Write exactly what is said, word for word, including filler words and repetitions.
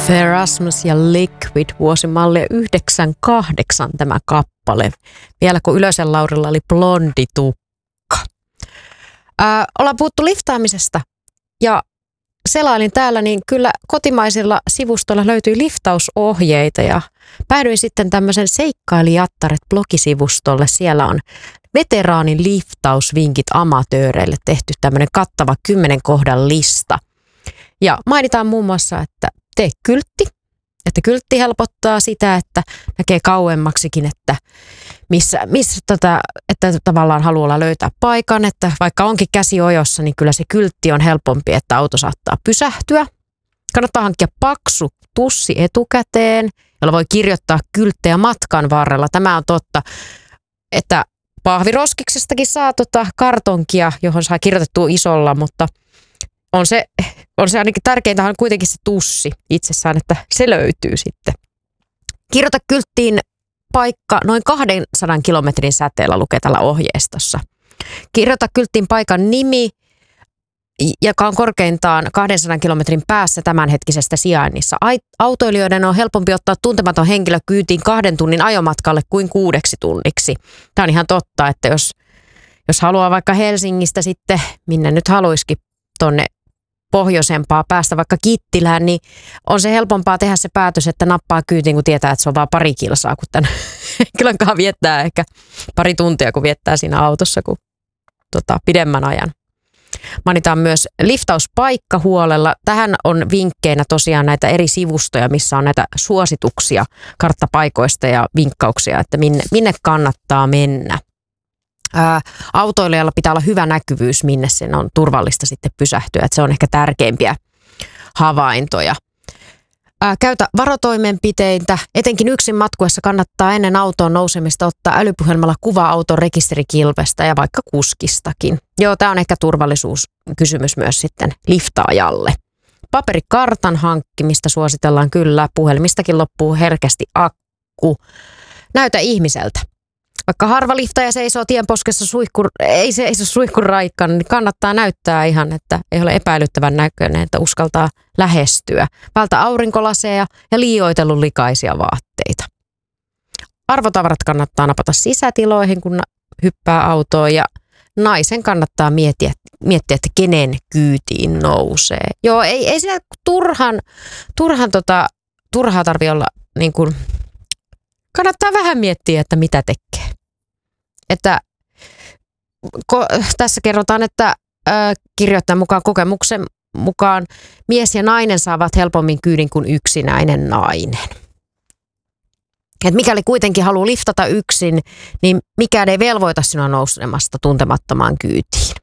Ferasmus ja Liquid, vuosimalli yhdeksänkymmentäkahdeksan tämä kappale. Vielä kun Ylösen Laurilla oli blondi tukka. Ää, ollaan puhuttu liftaamisesta ja selailin täällä, niin kyllä kotimaisilla sivustoilla löytyy liftausohjeita ja päädyin sitten tämmöisen Seikkailijattaret-blogisivustolle. Siellä on veteraanin liftausvinkit amatööreille tehty tämmöinen kattava kymmenen kohdan lista. Ja mainitaan muun muassa, että tee kyltti, että kyltti helpottaa sitä, että näkee kauemmaksikin, että missä, missä tota, että tavallaan haluaa löytää paikan, että vaikka onkin käsi ojossa, niin kyllä se kyltti on helpompi, että auto saattaa pysähtyä. Kannattaa hankkia paksu tussi etukäteen, jolla voi kirjoittaa kylttejä matkan varrella. Tämä on totta, että pahviroskiksestakin saa tota kartonkia, johon saa kirjoitettua isolla, mutta on se, on se ainakin tärkeintä on kuitenkin se tussi itsessään, että se löytyy sitten. Kirjoita kylttiin paikka noin kahdensadan kilometrin säteellä, lukee tällä ohjeistossa. Kirjoita kylttiin paikan nimi, joka on korkeintaan kahdensadan kilometrin päässä tämänhetkisestä sijainnissa. Autoilijoiden on helpompi ottaa tuntematon henkilö kyytiin kahden tunnin ajomatkalle kuin kuudeksi tunniksi. Tämä on ihan totta, että jos, jos haluaa vaikka Helsingistä sitten, minne nyt haluisikin tuonne pohjoisempaa päästä vaikka Kittilään, niin on se helpompaa tehdä se päätös, että nappaa kyytiin, kun tietää, että se on vaan pari kilsaa, kun tämän henkilön kanssa viettää ehkä pari tuntia, kun viettää siinä autossa kuin tota, pidemmän ajan. Mainitaan myös liftauspaikka huolella. Tähän on vinkkeinä tosiaan näitä eri sivustoja, missä on näitä suosituksia karttapaikoista ja vinkkauksia, että minne, minne kannattaa mennä. Ää, autoilijalla pitää olla hyvä näkyvyys, minne sen on turvallista sitten pysähtyä. Että se on ehkä tärkeimpiä havaintoja. Ää, käytä varotoimenpiteitä. Etenkin yksin matkuessa kannattaa ennen autoon nousemista ottaa älypuhelimella kuva auton rekisterikilvestä ja vaikka kuskistakin. Joo, tämä on ehkä turvallisuuskysymys myös sitten liftaajalle. Paperikartan hankkimista suositellaan kyllä. Puhelimistakin loppuu herkästi akku. Näytä ihmiseltä. Vaikka harva liftaaja seisoo tienposkessa suihkur, ei seiso suihkuraikkana, niin kannattaa näyttää ihan, että ei ole epäilyttävän näköinen, että uskaltaa lähestyä. Vältä aurinkolaseja ja liioitellun likaisia vaatteita. Arvotavarat kannattaa napata sisätiloihin, kun hyppää autoon, ja naisen kannattaa miettiä, miettiä että kenen kyytiin nousee. Joo, ei, ei siinä turhan, turhan tota, turhaa tarvitse olla niin kuin, kannattaa vähän miettiä, että mitä tekee. Että ko, tässä kerrotaan, että ö, kirjoittajan mukaan kokemuksen mukaan mies ja nainen saavat helpommin kyydin kuin yksinäinen nainen. Et mikäli kuitenkin haluaa liftata yksin, niin mikään ei velvoita sinua nousemasta tuntemattomaan kyytiin.